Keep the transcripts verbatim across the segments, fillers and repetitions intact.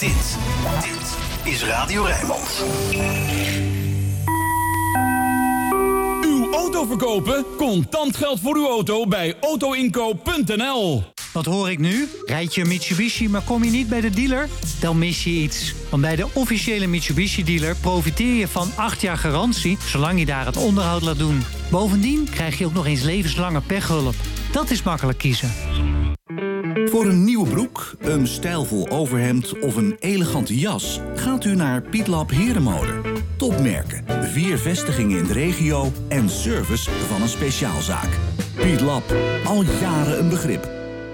Dit, dit is Radio Rijnmond. Uw auto verkopen? Contant geld voor uw auto bij auto inkoop punt n l. Wat hoor ik nu? Rijd je een Mitsubishi, maar kom je niet bij de dealer? Dan mis je iets. Want bij de officiële Mitsubishi-dealer profiteer je van acht jaar garantie, zolang je daar het onderhoud laat doen. Bovendien krijg je ook nog eens levenslange pechhulp. Dat is makkelijk kiezen. Voor een nieuwe broek, een stijlvol overhemd of een elegante jas gaat u naar Pietlab Herenmode. Topmerken, vier vestigingen in de regio en service van een speciaalzaak. Pietlab, al jaren een begrip.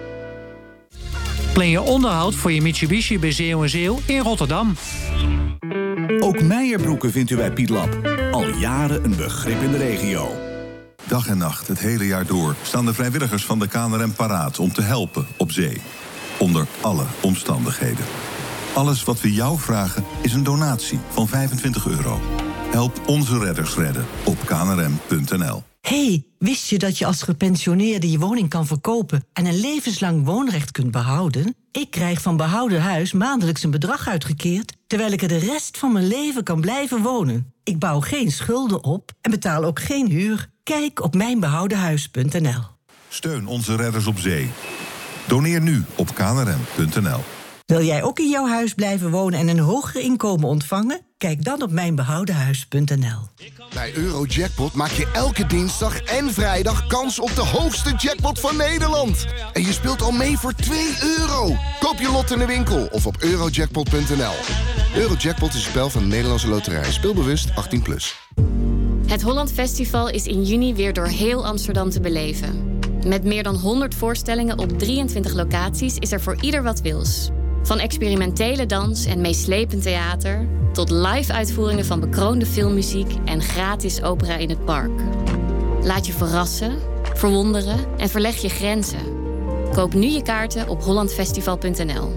Plan je onderhoud voor je Mitsubishi bij Zeeuw en Zeeuw in Rotterdam. Ook Meijerbroeken vindt u bij Pietlab. Al jaren een begrip in de regio. Dag en nacht, het hele jaar door, staan de vrijwilligers van de K N R M paraat om te helpen op zee. Onder alle omstandigheden. Alles wat we jou vragen is een donatie van vijfentwintig euro. Help onze redders redden op k n r m punt n l. Hey, wist je dat je als gepensioneerde je woning kan verkopen en een levenslang woonrecht kunt behouden? Ik krijg van Behouden Huis maandelijks een bedrag uitgekeerd, terwijl ik er de rest van mijn leven kan blijven wonen. Ik bouw geen schulden op en betaal ook geen huur. Kijk op mijn behouden huis punt n l. Steun onze redders op zee. Doneer nu op k n r m punt n l. Wil jij ook in jouw huis blijven wonen en een hoger inkomen ontvangen? Kijk dan op mijn behouden huis punt n l. Bij Eurojackpot maak je elke dinsdag en vrijdag kans op de hoogste jackpot van Nederland. En je speelt al mee voor twee euro. Koop je lot in de winkel of op eurojackpot punt n l. Eurojackpot is een spel van de Nederlandse Loterij. Speelbewust achttien plus. Het Holland Festival is in juni weer door heel Amsterdam te beleven. Met meer dan honderd voorstellingen op drieëntwintig locaties is er voor ieder wat wils. Van experimentele dans en meeslepend theater tot live-uitvoeringen van bekroonde filmmuziek en gratis opera in het park. Laat je verrassen, verwonderen en verleg je grenzen. Koop nu je kaarten op holland festival punt n l.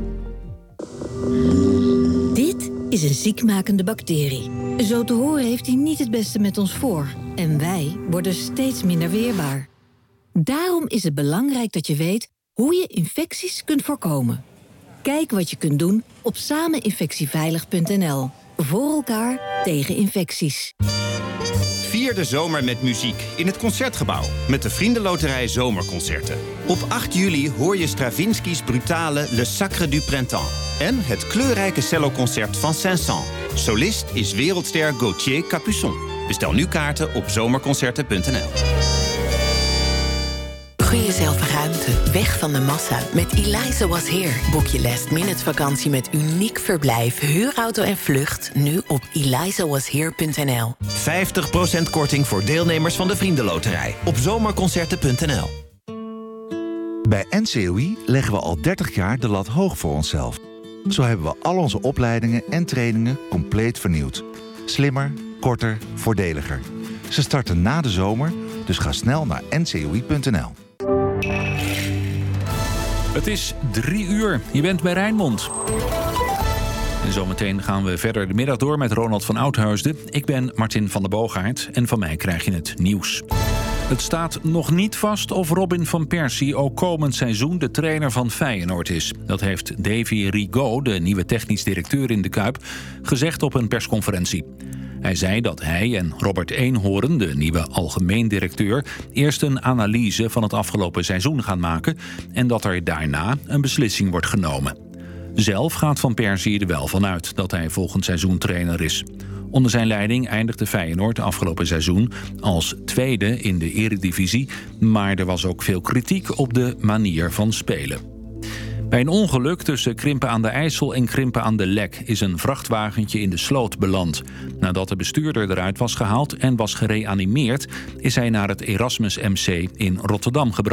Dit is een ziekmakende bacterie. Zo te horen heeft hij niet het beste met ons voor. En wij worden steeds minder weerbaar. Daarom is het belangrijk dat je weet hoe je infecties kunt voorkomen. Kijk wat je kunt doen op sameninfectieveilig punt n l. Voor elkaar tegen infecties. Vier de zomer met muziek in het Concertgebouw met de Vriendenloterij Zomerconcerten. Op acht juli hoor je Stravinsky's brutale Le Sacre du Printemps en het kleurrijke celloconcert van Saint-Saëns. Solist is wereldster Gauthier Capuçon. Bestel nu kaarten op zomerconcerten punt n l. Gun jezelf ruimte, weg van de massa. Met Eliza Was Here boek je last minute vakantie met uniek verblijf, huurauto en vlucht nu op eliza was here punt n l. vijftig procent korting voor deelnemers van de Vriendenloterij op zomerconcerten punt n l. Bij N C O I leggen we al dertig jaar de lat hoog voor onszelf. Zo hebben we al onze opleidingen en trainingen compleet vernieuwd. Slimmer, korter, voordeliger. Ze starten na de zomer, dus ga snel naar n c o i punt n l. Het is drie uur. Je bent bij Rijnmond. En zometeen gaan we verder de middag door met Ronald van Oudheusden. Ik ben Martin van der Boogaard en van mij krijg je het nieuws. Het staat nog niet vast of Robin van Persie ook komend seizoen de trainer van Feyenoord is. Dat heeft Davy Rigaud, de nieuwe technisch directeur in de Kuip, gezegd op een persconferentie. Hij zei dat hij en Robert Eenhoorn, de nieuwe algemeen directeur, eerst een analyse van het afgelopen seizoen gaan maken en dat er daarna een beslissing wordt genomen. Zelf gaat Van Persie er wel vanuit dat hij volgend seizoen trainer is. Onder zijn leiding eindigde Feyenoord afgelopen seizoen als tweede in de Eredivisie, maar er was ook veel kritiek op de manier van spelen. Bij een ongeluk tussen Krimpen aan de IJssel en Krimpen aan de Lek is een vrachtwagentje in de sloot beland. Nadat de bestuurder eruit was gehaald en was gereanimeerd, is hij naar het Erasmus M C in Rotterdam gebracht.